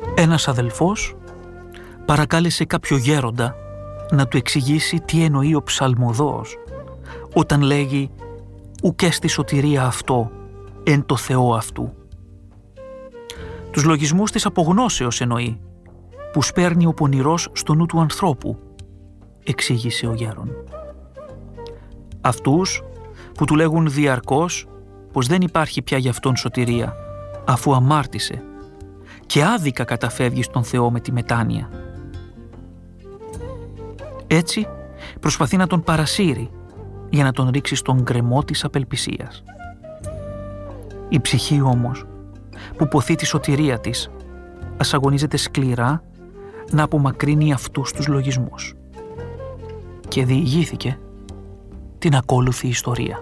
Ένας αδελφός παρακάλεσε κάποιο γέροντα να του εξηγήσει τι εννοεί ο ψαλμοδός όταν λέγει «ουκ έστι σωτηρία αυτό εν το Θεό αυτού». Τους λογισμούς της απογνώσεως εννοεί, που σπέρνει ο πονηρός στο νου του ανθρώπου, εξήγησε ο γέρον. Αυτούς που του λέγουν διαρκώς πως δεν υπάρχει πια για αυτόν σωτηρία, αφού αμάρτησε και άδικα καταφεύγει στον Θεό με τη μετάνοια. Έτσι προσπαθεί να τον παρασύρει για να τον ρίξει στον γκρεμό της απελπισίας. Η ψυχή όμως, που ποθεί τη σωτηρία της, ας αγωνίζεται σκληρά να απομακρύνει αυτούς τους λογισμούς. Και διηγήθηκε την ακόλουθη ιστορία.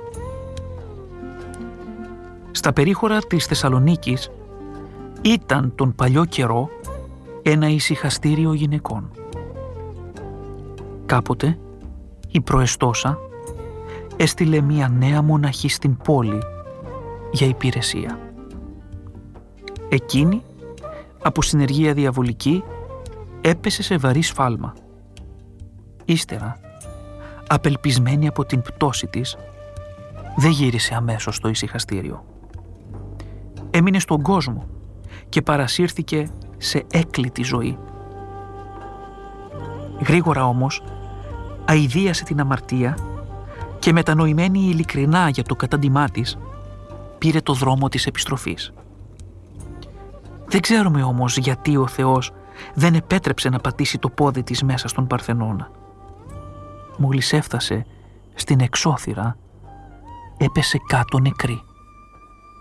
Στα περίχωρα της Θεσσαλονίκης ήταν τον παλιό καιρό ένα ησυχαστήριο γυναικών. Κάποτε η προεστώσα έστειλε μία νέα μοναχή στην πόλη για υπηρεσία. Εκείνη, από συνεργεία διαβολική, έπεσε σε βαρύ σφάλμα. Ύστερα, απελπισμένη από την πτώση της, δεν γύρισε αμέσως στο ησυχαστήριο. Έμεινε στον κόσμο και παρασύρθηκε σε έκλητη ζωή. Γρήγορα όμως αηδίασε την αμαρτία και μετανοημένη ειλικρινά για το κατάντημά της, πήρε το δρόμο της επιστροφής. Δεν ξέρουμε όμως γιατί ο Θεός δεν επέτρεψε να πατήσει το πόδι της μέσα στον Παρθενώνα. Μόλις έφτασε στην εξώθυρα, έπεσε κάτω νεκρή.